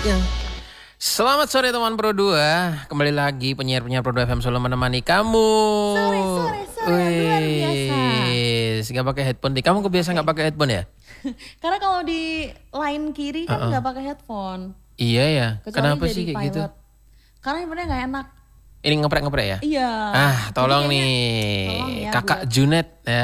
Selamat sore teman Pro 2. Kembali lagi penyiar-penyiar Pro 2 FM Solo menemani kamu. Sore luar biasa. Gak pakai headphone nih. Kamu kebiasaan gak pakai headphone ya? Karena kalau di line kiri kan gak pakai headphone. Iya ya. Kecuali Kenapa jadi sih kayak gitu? pilot. Karena handphonenya gak enak. Ini ngeprek-ngeprek ya? Iya. Tolong Jadi nih. tolong ya, Kakak Junet.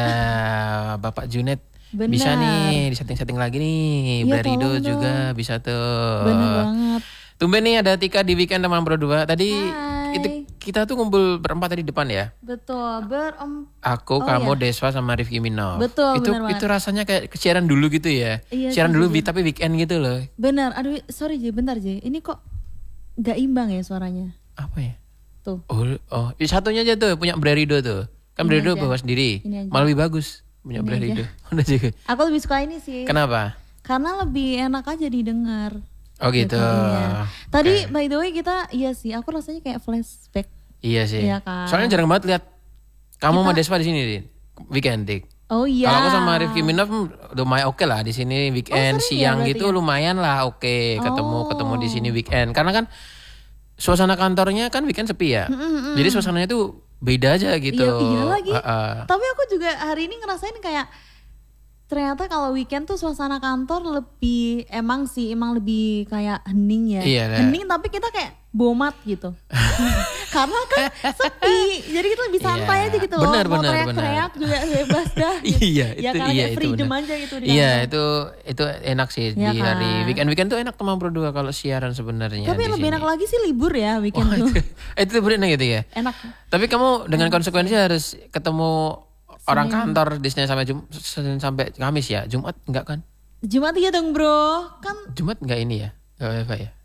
Bapak Junet. Benar. Bisa nih disetting-setting lagi nih. Iya, Blarido tolong juga dong. bisa tuh. Bener banget. Tumben nih ada Tika di weekend teman Pro 2. Tadi Hai. itu kita tuh ngumpul berempat tadi depan ya. Betul. Aku, kamu, Deswa sama Rifki Minov. Betul, itu bener banget. itu rasanya kayak siaran dulu gitu ya. Iya, Siaran dulu setuju. tapi weekend gitu loh. Bener. Aduh sorry J, bentar J. Ini kok gak imbang ya suaranya. Apa ya? Tuh. Oh, satunya aja tuh punya Blarido tuh. Kan Ini Blarido aja. bawa sendiri. Ini aja. Malah lebih bagus punya Ini Blarido. Udah juga. Aku lebih suka ini sih. Kenapa? Karena lebih enak aja didengar. Oh gitu. Iya. Tadi Oke. by the way kita, iya sih aku rasanya kayak flashback. Iya sih. Iya kan? Soalnya jarang banget lihat kamu sama Deswa di sini, Din. Weekend, Dik. Oh iya. Kalau aku sama Rifki Minov lumayan oke lah di sini weekend sering ya siang berarti gitu ya? lumayan lah oke ketemu di sini weekend karena kan suasana kantornya kan weekend sepi ya. Jadi suasananya tuh beda aja gitu. Iya lagi. Heeh. Tapi aku juga hari ini ngerasain kayak ternyata kalau weekend tuh suasana kantor lebih emang lebih kayak hening ya. Iya, Hening tapi kita kayak bomat gitu. Karena kan sepi. Jadi kita lebih santai Iya. aja gitu loh. Benar, Mau benar, teriak-teriak juga bebas dah. Gitu. Iya, Ya itu karena iya kayak itu freedom benar. aja gitu di Iya, kantor. itu enak sih Iya di kan? hari weekend tuh enak teman Pro 2 kalau siaran sebenarnya Tapi di lebih sini. enak lagi sih libur ya weekend tuh. Itu lebih enak gitu ya. Enak. Tapi kamu dengan konsekuensi harus ketemu orang kantor di Senin sampai Kamis ya. Jumat enggak kan? Jumat iya dong bro. Kan Jumat enggak ini ya? Enggak WFH ya?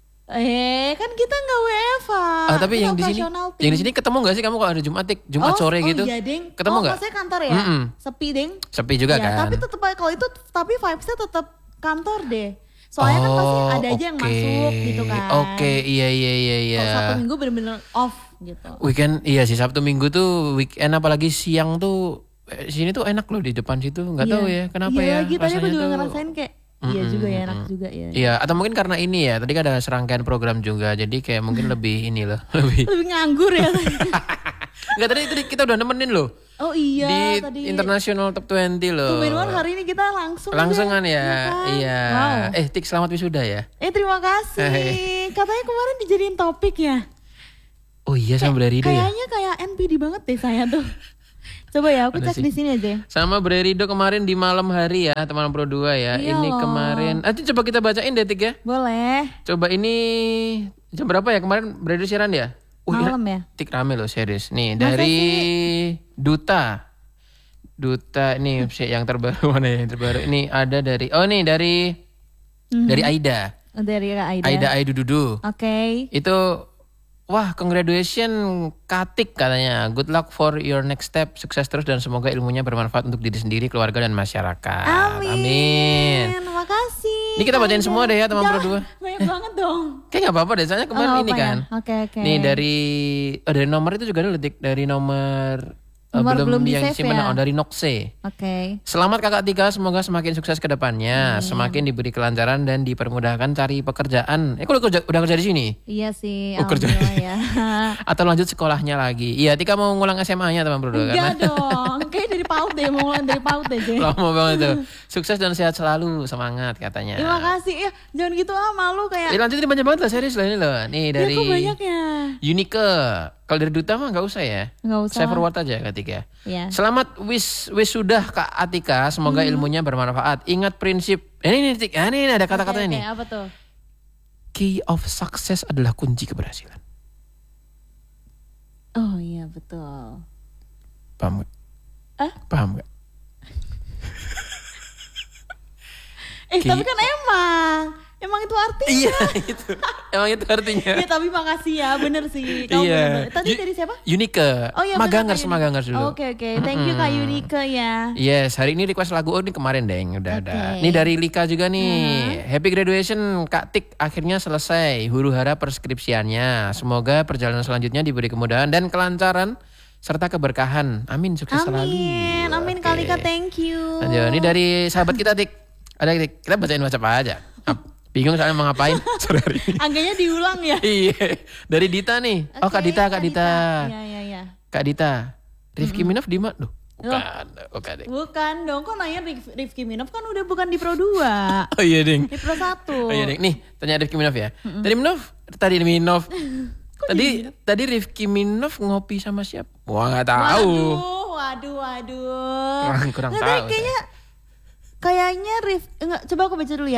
kan kita nggak WFH. Tapi Kita yang di sini operasional yang di team. sini ketemu enggak sih kamu kalau ada Jumat Jumat sore gitu? Iya, Deng. Ketemu enggak? Maksudnya kantor ya? Mm-mm. Sepi, Deng. Sepi juga Ya, kan? tapi tetap kalau itu tapi vibes-nya tetap kantor deh. Soalnya kan pasti ada aja yang oke. masuk gitu kan. Oke, iya. Kalau Sabtu Minggu bener-bener off gitu. Weekend iya sih Sabtu Minggu tuh weekend apalagi siang tuh sini tuh enak loh di depan situ nggak tahu ya kenapa iya ya lagi, tadi aku rasanya juga tuh ngerasain kayak iya juga ya enak juga ya. iya atau mungkin karena ini ya tadi kan ada serangkaian program juga jadi kayak mungkin lebih ini loh lebih Lebih nganggur ya. nggak tadi kita udah nemenin loh Oh iya di tadi. International Top 20 loh Tumben banget hari ini kita langsung langsungan aja, ya kan? iya Wow. Tik selamat wisuda ya Terima kasih. Katanya kemarin dijadiin topik ya. oh iya sama Blarido ya Kayaknya kayak NPD banget deh saya tuh. Coba ya aku Mana cek sih? di sini aja. sama Blarido kemarin di malam hari ya teman Pro 2 ya Iya ini loh. kemarin coba kita bacain deh Tik ya Boleh. coba ini jam berapa ya kemarin Blarido siaran ya Malam ya. Tik rame loh serius. Nih Masa dari Duta ini yang terbaru mana ya yang terbaru? Ini ada dari dari Aida. Dari Kak Aida. Aida Aidu Dudu. Oke. Itu wah congratulations Katik katanya. Good luck for your next step. Sukses terus dan semoga ilmunya bermanfaat untuk diri sendiri, keluarga dan masyarakat. Amin. Makasih. Ini kita bacain Kak semua Aida. deh ya teman Pro Jangan, 2. Banyak banget dong. Kayak nggak apa-apa deh, soalnya kemarin Oh, ini apa ya? kan. Oke. Nih dari nomor itu juga ada Tik. Dari nomor Nomor belum di yang save simpen ya? dari Noxe. Oke. Selamat kakak Tika, semoga semakin sukses ke depannya, semakin diberi kelancaran dan dipermudahkan cari pekerjaan. Kok udah kerja di sini? Iya sih. Oh, kerja. Alhamdulillah ya. Atau lanjut sekolahnya lagi? Iya, Tika mau ngulang SMA-nya teman bro karena Enggak dong. Kayak dari PAUD deh. Mau mulai dari PAUD aja. lama banget tuh. Sukses dan sehat selalu, semangat katanya. Terima kasih. Jangan gitu malu kayak. Lanjutin banyak banget lah serius lah ini loh. Nih Ya dari kok banyak ya. Unike. Kalau dari Duta mah nggak usah ya. Nggak usah. Saya forward aja Kak Tika. Iya. Selamat wisuda Kak Atika, semoga ilmunya bermanfaat. Ingat prinsip. Ini Tik, ini ada kata-katanya nih. Oke, apa tuh? Key of success adalah kunci keberhasilan. Oh iya betul. Paham gak? Paham gak? Tapi kan emang itu artinya. Iya itu. Emang itu artinya. Ya tapi makasih ya, bener sih. Kamu Iya. bener-bener. Tadi dari siapa? Unike. Oh iya bener, Kak Magangers Yuni. dulu. Oke. Thank you Kak Yunike ya. Yes, hari ini request lagu ini kemarin deng udah ada. Oke. Ini dari Lika juga nih. Happy graduation Kak Tik akhirnya selesai. Huru hara perskripsiannya. Semoga perjalanan selanjutnya diberi kemudahan dan kelancaran serta keberkahan. Amin, sukses selalu. Amin Kak Lika, thank you. Lanjut, ini dari sahabat kita Tik. Ada Tik. Kita bacain WhatsApp aja. Bingung soalnya mau ngapain sore hari ini. Angganya diulang ya. Iya. Dari Dita nih. Oh Kak Oke, Dita, Kak Dita. Iya. Kak Dita. Rifki Minov di mana? Bukan deh. Bukan dong, kok nanya Rifki Minov kan udah bukan di Pro 2. Oh iya ding. Di Pro 1. Oh iya ding. Nih tanya Rifki Minov ya. Tadi Minov. Tadi Rifki Minov ngopi sama siapa? Wah nggak tahu. Waduh. Kurang Nggak, tahu. Kayaknya enggak, coba aku baca dulu ya.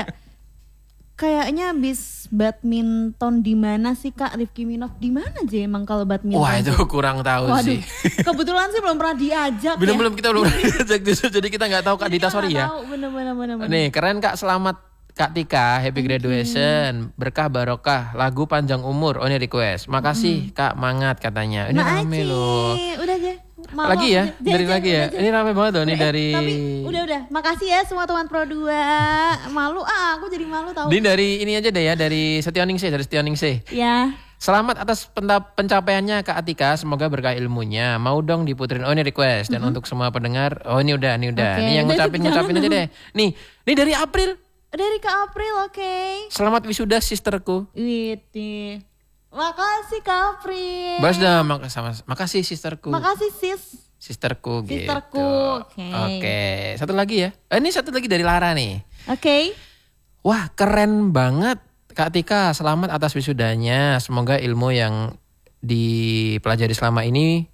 Kayaknya habis badminton di mana sih Kak Rifki Minov? Di mana aja emang kalau badminton? Wah itu kurang tahu Waduh, sih. kebetulan sih belum pernah diajak Belum kita belum pernah diajak jadi kita nggak tahu Kak Dita, sorry ya. Bener. Nih keren Kak, selamat Kak Tika, happy graduation, berkah barokah, lagu panjang umur, oh ini request. Makasih Kak, mangat katanya. Ini rame loh. Udah aja. Malu Lagi ya, aku. dari lagi ya. Ini rame banget loh, ini dari. Tapi udah. Makasih ya semua teman Pro 2. Malu aku jadi malu tahu. Ini dari ini aja deh ya, dari Setioningse. Ya. Selamat atas pencapaiannya Kak Atika, semoga berkah ilmunya. Mau dong diputerin, oh ini request. Dan untuk semua pendengar, oh ini udah. Oke, Ini yang ngucapin aja deh. Nih dari April. Dari Kak April, oke. Selamat wisuda sisterku. Wih, makasih Kak April. Balas dah, makasih sisterku. Makasih sis. Sisterku gitu. Oke. Oke. Satu lagi ya. Ini satu lagi dari Lara nih. Oke. Wah keren banget Kak Tika. Selamat atas wisudanya. Semoga ilmu yang dipelajari selama ini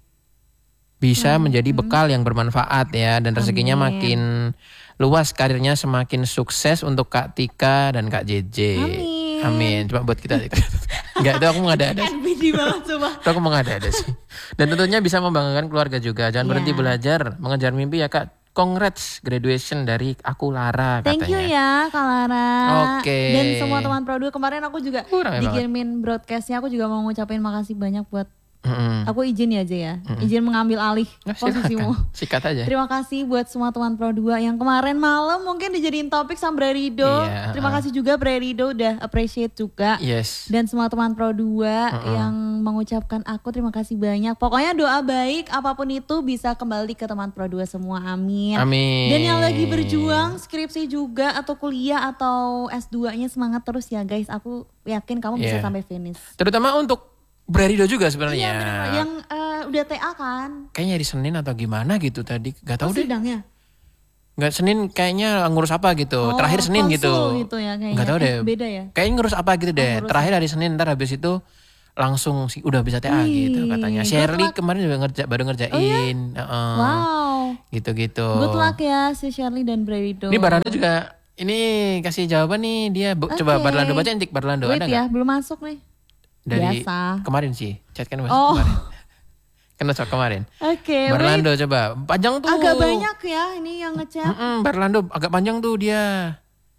bisa menjadi bekal yang bermanfaat ya. Dan rezekinya makin luas, karirnya semakin sukses untuk Kak Tika dan Kak JJ. Amin. Coba buat kita. Enggak, itu aku mengada-ada. NBD banget coba. Itu aku mengada-ada sih. Dan tentunya bisa membanggakan keluarga juga. Jangan berhenti belajar, mengejar mimpi ya Kak. Congrats graduation dari aku Lara katanya. Thank you ya Kak Lara. Oke. Dan semua teman Pro 2, kemarin aku juga dikirimin broadcastnya. Aku juga mau ngucapin makasih banyak buat aku izin ya aja ya. Izin mengambil alih posisimu. Sikat aja. Terima kasih buat semua teman Pro 2 yang kemarin malam mungkin dijadiin topik sama Bre Rido. Terima kasih juga Bre Rido udah appreciate juga. Yes. Dan semua teman Pro 2 yang mengucapkan aku terima kasih banyak. Pokoknya doa baik apapun itu bisa kembali ke teman Pro 2 semua. Amin. Amin. Dan yang lagi berjuang skripsi juga atau kuliah atau S2-nya semangat terus ya guys. Aku yakin kamu bisa sampai finish. Terutama untuk Brarido juga sebenarnya. Iya bener, yang udah TA kan. Kayaknya di Senin atau gimana gitu tadi. Gak tahu deh. Sidangnya? Gak Senin kayaknya ngurus apa gitu. Terakhir Senin gitu. Ya, gak tahu deh. Beda ya? Kayaknya ngurus apa gitu deh. Terakhir hari Senin, ntar habis itu langsung sih udah bisa TA gitu katanya. Shirley kemarin juga baru ngerjain. Wow. Gitu-gitu. Good luck ya si Shirley dan Brarido. Ini Barlando juga ini kasih jawaban nih dia. Coba Barlando baca Entik Barlando. Wait ada ya, gak? belum masuk nih. Dari biasa. Kemarin sih, chat kan masuk kemarin. Kan masuk kemarin. Oke. Barlando coba, panjang tuh. Agak banyak ya ini yang ngechat. Barlando agak panjang tuh dia.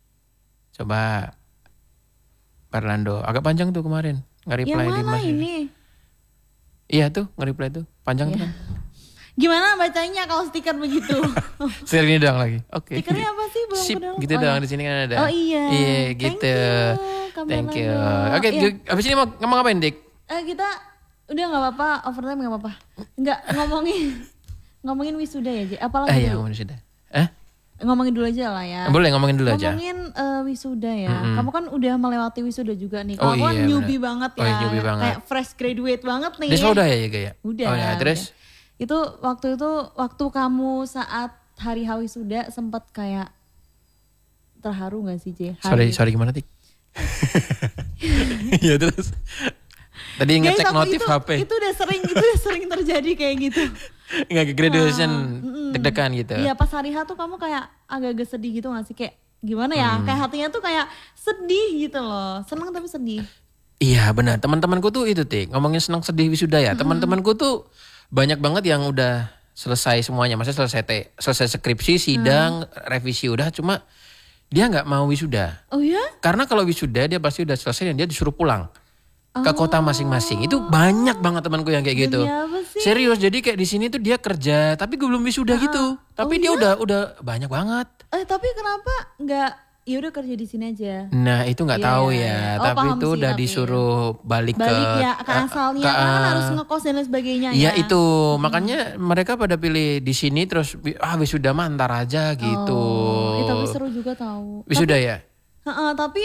Coba. Barlando agak panjang tuh kemarin. Nge-reply yang di mana Mas. ini? Iya tuh, nge-reply tuh. Panjang tuh kan. Gimana bacanya kalau stiker begitu? Stiker ini doang lagi. Oke. Stikernya apa sih? Belum Sip, kenal. gitu doang di sini kan ada. Oh iya. Iya, gitu. Thank you. Oke, abis ini mau ngomong ngapain, Dik? Kita udah nggak apa-apa, overtime nggak apa-apa. Nggak ngomongin wisuda ya, Ji. Apalagi Iya, ngomongin wisuda. Ngomongin dulu aja lah ya. Boleh ngomongin dulu aja. Ngomongin wisuda ya. Kamu kan udah melewati wisuda juga nih. Kamu kan newbie banget ya. Newbie banget. Kayak fresh graduate banget nih. Dia udah ya Gaya? Udah. Oh, ya, terus? Itu waktu kamu saat hari wisuda sempat kayak terharu gak sih, J? Sorry gimana, Tik? Ya terus. Tadi ngecek notif HP. Itu udah sering terjadi kayak gitu. Nggak graduation deg-degan gitu. Iya pas hari tuh kamu kayak agak-agak sedih gitu gak sih? Kayak gimana ya? Kayak hatinya tuh kayak sedih gitu loh. Senang tapi sedih. Iya benar. Teman-temanku tuh itu Tik. Ngomongin senang sedih wisuda ya. Teman-temanku tuh banyak banget yang udah selesai semuanya. Maksudnya selesai skripsi, sidang, revisi udah. Cuma dia nggak mau wisuda. Oh ya? Karena kalau wisuda dia pasti udah selesai dan dia disuruh pulang ke kota masing-masing. Itu banyak banget temanku yang kayak gitu. Serius, jadi kayak di sini tuh dia kerja tapi gue belum wisuda gitu. Tapi dia udah banyak banget. Tapi kenapa nggak ya udah kerja di sini aja? Nah itu nggak tahu ya. Tapi itu udah disuruh balik ke ya ke asalnya kan harus ngekos dan lain sebagainya ya. Iya itu makanya mereka pada pilih di sini terus wisuda mah ntar aja gitu. Tapi seru juga tahu. Wisuda ya? Tapi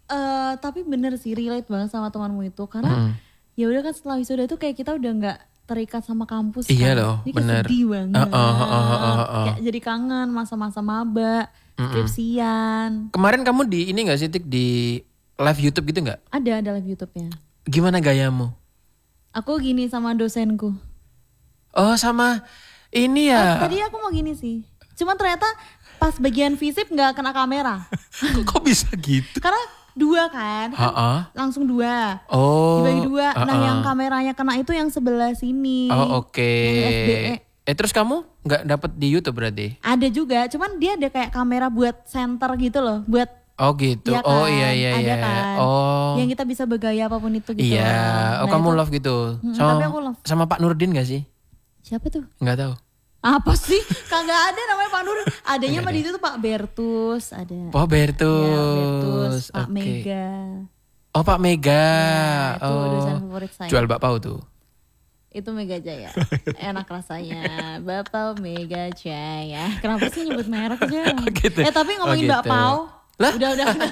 Tapi bener sih relate banget sama temanmu itu karena ya udah kan setelah wisuda tuh kayak kita udah nggak terikat sama kampus Iya kan. loh, Jadi kayak bener. sedih banget. Kayak jadi kangen masa-masa maba, skripsian. Kemarin kamu di ini gak sih Tik di live YouTube gitu gak? Ada live YouTube-nya. Gimana gayamu? Aku gini sama dosenku. Oh sama ini ya. Tadi aku mau gini sih. Cuma ternyata pas bagian visip nggak kena kamera. Kok bisa gitu? Karena 2 kan. Langsung 2. Oh. Dibagi 2. Nah yang kameranya kena itu yang sebelah sini. Oh oke. Yang FBE. Terus kamu nggak dapet di YouTube berarti? Ada juga, cuman dia ada kayak kamera buat center gitu loh, buat Oh gitu. ya kan? Oh iya Ada kan? Oh. Yang kita bisa bergaya apapun itu gitu. Iya. Oh Nah, kamu itu- love gitu. tapi aku love. Sama Pak Nurdin gak sih? Siapa tuh? Nggak tahu. Apa sih? Kagak ada namanya Pak Nur. Adanya mah di situ Pak Bertus ada. Oh Ya, Bertus. Bertus, Pak Oke. Mega. Oh Pak Mega. Ya, itu dosen favorit saya. Jual bakpao tuh. Itu Mega Jaya. Enak rasanya. Bapak Mega Jaya. Kenapa sih nyebut merek aja? Gitu. Tapi ngomongin Oh, gitu. bakpao. Lah? Udah.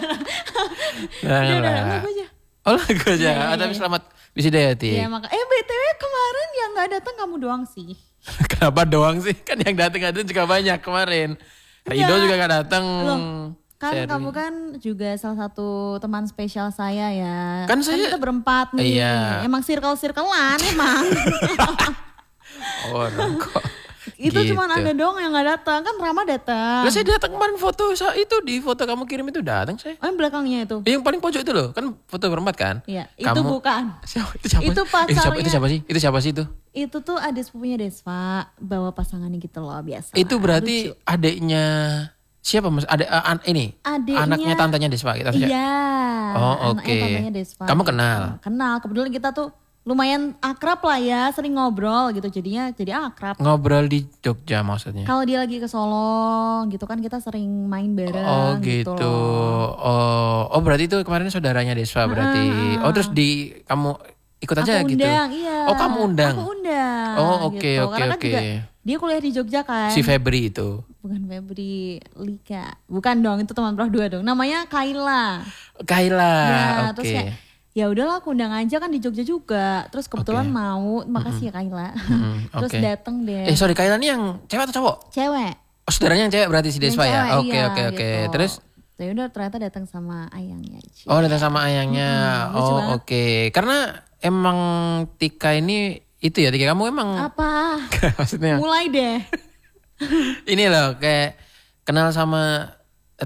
Udah, lagu aja. Oh lagu aja. Iya. Tapi selamat wisuda ya Tik. Iya maka. BTW kemarin yang nggak datang kamu doang sih. Kenapa doang sih? Kan yang datang juga banyak kemarin. Rido juga gak datang. Loh, kan Sherry. kamu kan juga salah satu teman spesial saya ya. Kan saya- kita berempat nih. Iya. Emang circle-circlean emang. Orang kok. Itu gitu. cuman Anda doang yang nggak datang. Kan Rama datang. Lah saya datang kemarin foto itu di foto kamu kirim itu datang saya. Oh yang belakangnya itu. Yang paling pojok itu loh, kan foto berempat kan? Iya, itu bukan. Itu siapa? Itu pacarnya. Itu siapa sih? Itu siapa sih itu? Itu tuh adik sepupunya Desva bawa pasangannya gitu loh biasa. Itu berarti Lucu. adiknya siapa Mas? Ada ini. Adiknya- Anaknya tantanya Desva gitu. Iya. Oh, anaknya oke. tantanya Desva. Kamu kenal? Kenal. Kebetulan kita tuh lumayan akrab lah ya, sering ngobrol gitu. Jadinya jadi akrab. Ngobrol di Jogja maksudnya. Kalau dia lagi ke Solo gitu kan kita sering main bareng Oh gitu. loh. Oh berarti itu kemarin saudaranya Desva berarti. Oh terus kamu ikut aja Aku gitu. undang, iya. Oh kamu undang. Aku undang. Oh, oke, gitu. oke, Karena kan oke. juga dia kuliah di Jogja kan. Si Febri itu. Bukan Febri, Lika. Bukan dong, itu teman Prof 2 dong. Namanya Kaila. Kaila. Ya, Oke. terus kayak ya udahlah aku undang aja kan di Jogja juga. Terus kebetulan Oke. mau, makasih ya Kaila. Terus oke. dateng deh. Sorry Kaila ini yang cewek atau cowok? Cewek. Oh saudaranya yang cewek berarti si Yang Desva ya? cewek, Oke iya, oke oke. gitu. Terus? Ya udah ternyata datang sama ayangnya. Ci. Oh datang sama ayangnya. lucu Oh banget. oke. Karena emang Tika ini itu ya Tika kamu emang Apa? maksudnya Mulai deh. ini loh kayak kenal sama